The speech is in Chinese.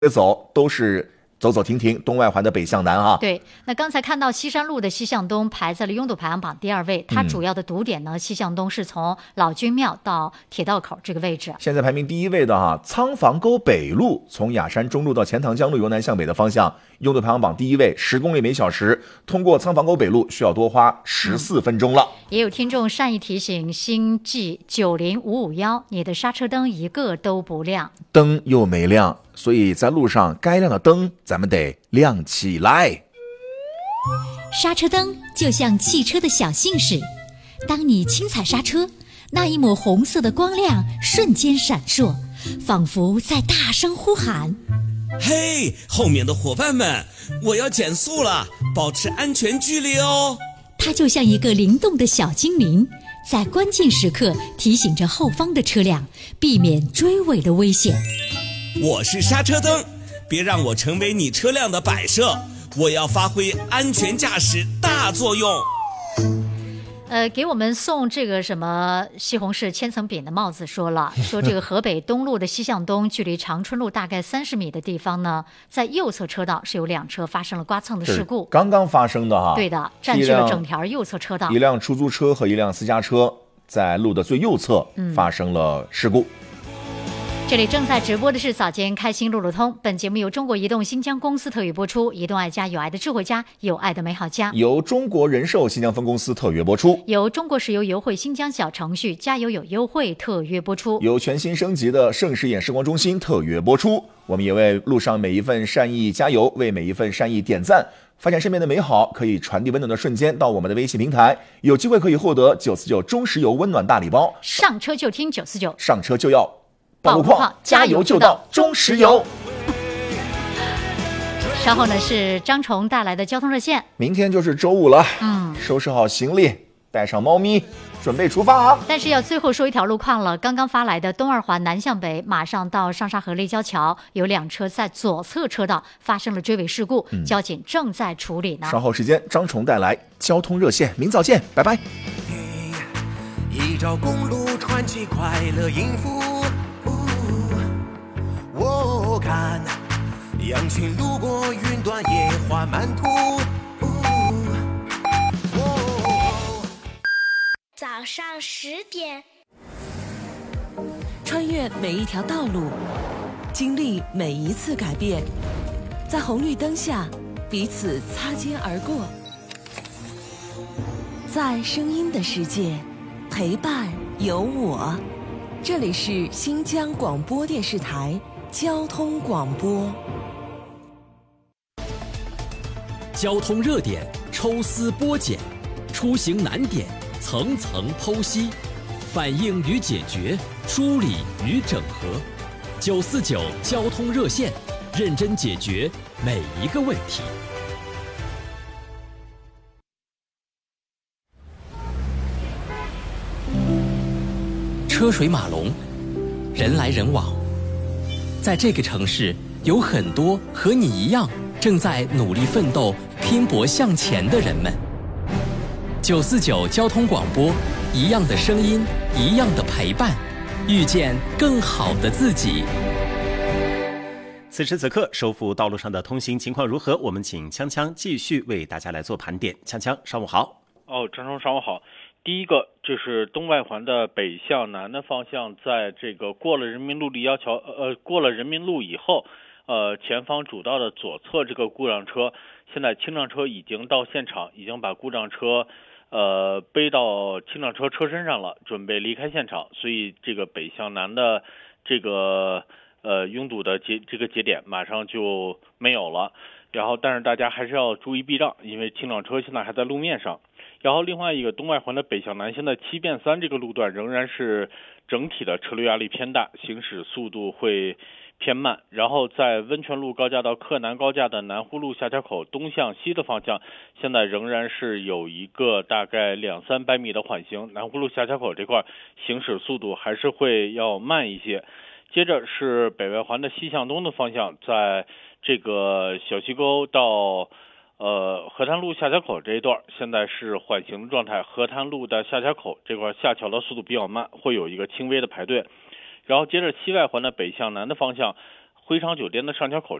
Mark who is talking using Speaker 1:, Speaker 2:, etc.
Speaker 1: 走都是走走停停，东外环的北向南啊。
Speaker 2: 对，那刚才看到西山路的西向东排在了拥堵排行榜第2位，它主要的堵点呢，西向东是从老君庙到铁道口这个位置。
Speaker 1: 现在排名第1位的仓房沟北路，从雅山中路到钱塘江路由南向北的方向，拥堵排行榜第1位，10公里每小时，通过仓房沟北路需要多花14分钟了。
Speaker 2: 也有听众善意提醒，星际90551，你的刹车灯一个都不亮，
Speaker 1: 灯又没亮，所以在路上该亮的灯咱们得亮起来。
Speaker 3: 刹车灯就像汽车的小信使，当你轻踩刹车，那一抹红色的光亮瞬间闪烁，仿佛在大声呼喊：
Speaker 4: 嘿，后面的伙伴们，我要减速了，保持安全距离哦。
Speaker 3: 它就像一个灵动的小精灵，在关键时刻提醒着后方的车辆避免追尾的危险。
Speaker 4: 我是刹车灯，别让我成为你车辆的摆设，我要发挥安全驾驶大作用。
Speaker 2: 给我们送这个什么西红柿千层饼的帽子说了，说这个河北东路的西向东，距离长春路大概30米的地方呢，在右侧车道是有2车发生了刮蹭的事故，
Speaker 1: 刚刚发生的哈。
Speaker 2: 对的，占据了整条右侧车道。
Speaker 1: 一辆出租车和一辆私家车在路的最右侧发生了事故。
Speaker 2: 这里正在直播的是早间开心路路通，本节目由中国移动新疆公司特约播出，移动爱家，有爱的智慧家，有爱的美好家。
Speaker 1: 由中国人寿新疆分公司特约播出，
Speaker 2: 由中国石油油汇新疆小程序加油有优惠特约播出，
Speaker 1: 由全新升级的盛世眼视光中心特约播出。我们也为路上每一份善意加油，为每一份善意点赞，发现身边的美好，可以传递温暖的瞬间到我们的微信平台，有机会可以获得949中石油温暖大礼包。
Speaker 2: 上车就听949，
Speaker 1: 上车就要报路况，加油就到中石油。
Speaker 2: 稍后呢是张崇带来的交通热线。
Speaker 1: 明天就是周五了，收拾好行李，带上猫咪，准备出发啊！
Speaker 2: 但是要最后说一条路况了，刚刚发来的东二环南向北，马上到上沙河立交桥，有2车在左侧车道发生了追尾事故，交警正在处理呢。
Speaker 1: 稍后时间，张崇带来交通热线，明早见，拜拜。
Speaker 5: 一朝公路传奇快乐音符。我看羊群路过云端野花满途。
Speaker 6: 早上10点，
Speaker 7: 穿越每一条道路，经历每一次改变，在红绿灯下彼此擦肩而过，在声音的世界陪伴有我。这里是新疆广播电视台交通广播。
Speaker 8: 交通热点抽丝剥茧，出行难点层层剖析，反映与解决，梳理与整合。949交通热线，认真解决每一个问题。车水马龙，人来人往，在这个城市，有很多和你一样正在努力奋斗、拼搏向前的人们。949交通广播，一样的声音，一样的陪伴，遇见更好的自己。
Speaker 9: 此时此刻，收复道路上的通行情况如何？我们请锵锵继续为大家来做盘点。锵锵，上午好。
Speaker 10: 张冲，上午好。第一个就是东外环的北向南的方向，在这个过了人民路立交桥，过了人民路以后，前方主道的左侧这个故障车，现在清障车已经到现场，已经把故障车背到清障车车身上了，准备离开现场，所以这个北向南的这个拥堵的这个节点马上就没有了。然后但是大家还是要注意避让，因为清障车现在还在路面上。然后另外一个东外环的北向南，现在7变3这个路段仍然是整体的车流压力偏大，行驶速度会偏慢。然后在温泉路高架到克南高架的南湖路下桥口东向西的方向，现在仍然是有一个大概200-300米的缓行，南湖路下桥口这块行驶速度还是会要慢一些。接着是北外环的西向东的方向，在这个小溪沟到河滩路下桥口这一段现在是缓行的状态，河滩路的下桥口这块下桥的速度比较慢，会有一个轻微的排队。然后接着西外环的北向南的方向辉昌酒店的上桥口